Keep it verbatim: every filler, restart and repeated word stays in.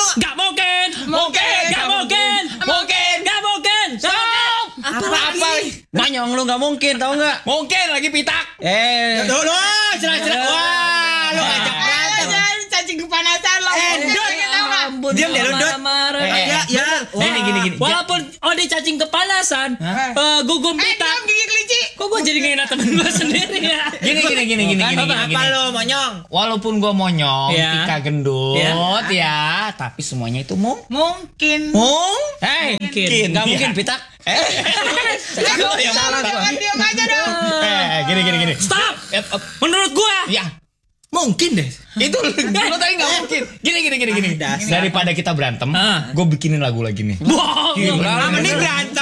Gak mungkin. Mungkin. Gak mungkin. Mungkin. Gak mungkin. Stop. Apa? Manyong lu nggak mungkin, tahu nggak? Mungkin lagi pitak. Eh, Loh, loh, cerah-cerah. Wah, lu ngajak berantem. Cacing kepanasan lo. Eh, Dut. Ampun, Diam deh, lu, Dut. marah-marah. Eh, Ya, ya. Gini gini gini. Walaupun Odi cacing kepanasan, eh, gugum Eh, pitak. diam gigi kelinci. Kok gue jadi ngena temen gue sendiri ya? Gini gini gini gini Kan gini apa, gini. apa gini. lu monyong? Walaupun gua monyong, Ya. Tika gendut, Ya. ya, tapi semuanya itu mung. Mungkin. Mung. Hei, Mungkin. nggak Iya. mungkin pitak. Eh, Eh, salah gua. jangan diam aja dong. Eh, gini gini gini. Stop! Eh, eh, Menurut gue, Ya, Mungkin deh. itu lu, lu tadi nggak mungkin. Gini gini gini gini. Ah, dasar. Daripada kita berantem, Ah. gue bikinin lagu lagi nih. bohong. Lah, mending berantem.